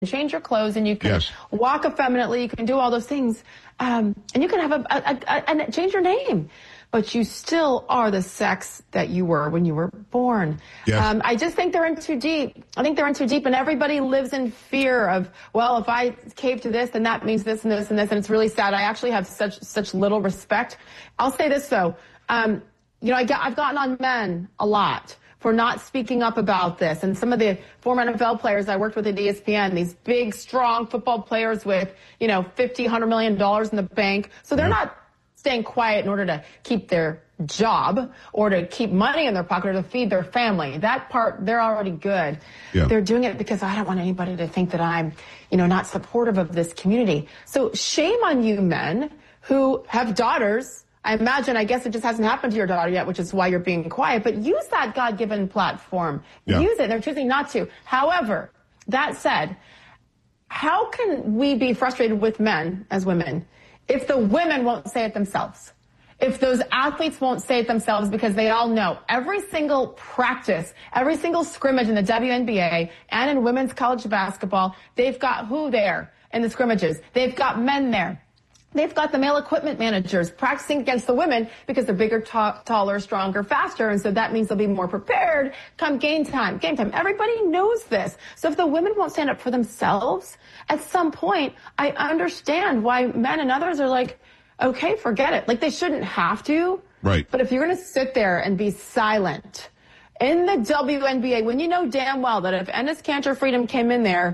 change your clothes and you can Yes. walk effeminately. You can do all those things. And you can have and change your name. But you still are the sex that you were when you were born. Yes. I just think they're in too deep. I think they're in too deep, and everybody lives in fear of, well, if I cave to this, then that means this and this and this, and it's really sad. I actually have such little respect. I'll say this, though. I've gotten on men a lot for not speaking up about this. And some of the former NFL players I worked with at ESPN, these big, strong football players with, $50, $100 million in the bank. So they're not staying quiet in order to keep their job or to keep money in their pocket or to feed their family. That part, they're already good. Yeah. They're doing it because I don't want anybody to think that I'm, not supportive of this community. So shame on you men who have daughters. I guess it just hasn't happened to your daughter yet, which is why you're being quiet, but use that God-given platform. Yeah. Use it. They're choosing not to. However, that said, how can we be frustrated with men as women if the women won't say it themselves? If those athletes won't say it themselves, because they all know every single practice, every single scrimmage in the WNBA and in women's college basketball, they've got who there in the scrimmages? They've got men there. They've got the male equipment managers practicing against the women because they're bigger, taller, stronger, faster, and so that means they'll be more prepared come game time. Everybody knows this. So if the women won't stand up for themselves, at some point, I understand why men and others are like, okay, forget it. Like, they shouldn't have to. Right. But if you're going to sit there and be silent in the WNBA, when you know damn well that if Enes Kanter Freedom came in there,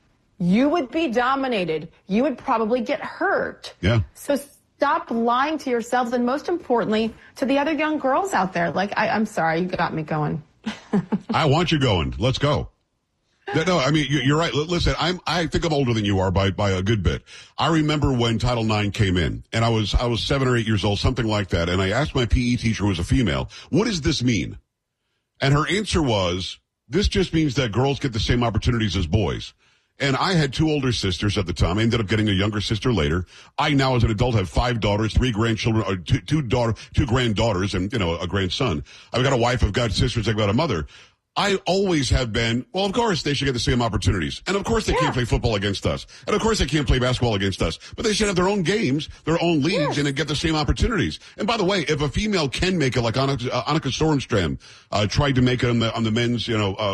you would be dominated. You would probably get hurt. Yeah. So stop lying to yourselves, and most importantly, to the other young girls out there. Like, I'm sorry, you got me going. I want you going. Let's go. No, I mean, you're right. Listen, I think I'm older than you are by a good bit. I remember when Title IX came in, and I was 7 or 8 years old, something like that, and I asked my PE teacher, who was a female, what does this mean? And her answer was, this just means that girls get the same opportunities as boys. And I had 2 older sisters at the time. I ended up getting a younger sister later. I now, as an adult, have 5 daughters, 3 grandchildren, or 2 granddaughters, and, a grandson. I've got a wife, I've got sisters, I've got a mother. I always have been, well, of course they should get the same opportunities. And of course they can't play football against us. And of course they can't play basketball against us. But they should have their own games, their own leagues, and get the same opportunities. And by the way, if a female can make it, like Annika Sorenstam tried to make it on the men's,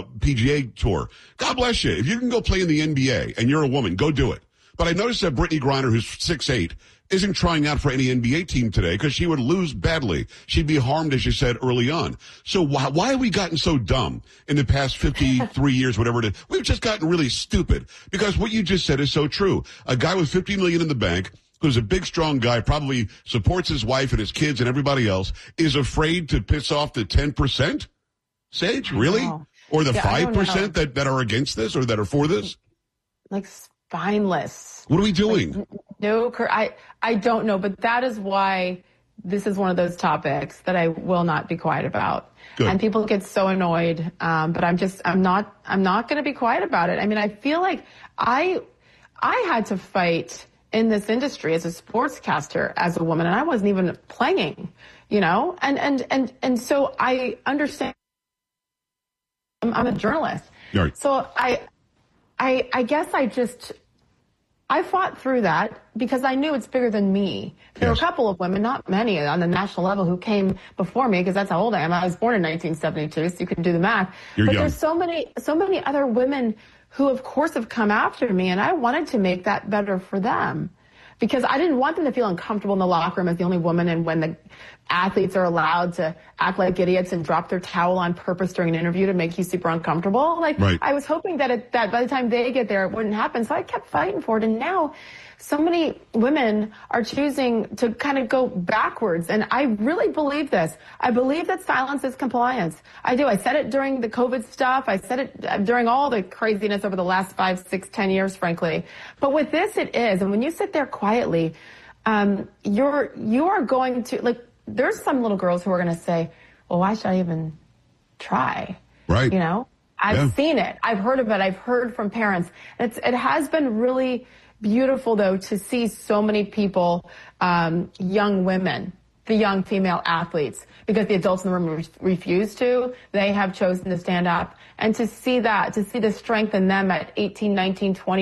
PGA tour, God bless you. If you can go play in the NBA and you're a woman, go do it. But I noticed that Brittany Griner, who's 6'8", isn't trying out for any NBA team today because she would lose badly. She'd be harmed, as you said early on. So why have we gotten so dumb in the past 53 years, whatever it is? We've just gotten really stupid, because what you just said is so true. A guy with $50 million in the bank, who's a big, strong guy, probably supports his wife and his kids and everybody else, is afraid to piss off the 10%? Sage, really? Or the 5% that are against this or that are for this? Like, spineless. What are we doing? Like, no, I don't know, but that is why this is one of those topics that I will not be quiet about. Good. And people get so annoyed, but I'm not going to be quiet about it. I mean, I feel like I had to fight in this industry as a sportscaster as a woman, and I wasn't even playing, and so I understand. I'm a journalist. Right. So I guess I fought through that because I knew it's bigger than me. There were a couple of women, not many on the national level, who came before me, because that's how old I am. I was born in 1972, so you can do the math. You're young. There's so many other women who, of course, have come after me, and I wanted to make that better for them, because I didn't want them to feel uncomfortable in the locker room as the only woman, and when the athletes are allowed to act like idiots and drop their towel on purpose during an interview to make you super uncomfortable. Right. I was hoping that by the time they get there, it wouldn't happen. So I kept fighting for it. And now so many women are choosing to kind of go backwards. And I really believe this. I believe that silence is compliance. I do. I said it during the COVID stuff. I said it during all the craziness over the last 5, 6, 10 years, frankly. But with this, it is. And when you sit there quietly, you are going to, like, there's some little girls who are going to say, well, why should I even try? Right. I've seen it. I've heard of it. I've heard from parents. It has been really beautiful, though, to see so many people, young women, the young female athletes because the adults in the room refuse to. They have chosen to stand up. And to see that, to see the strength in them at 18, 19, 20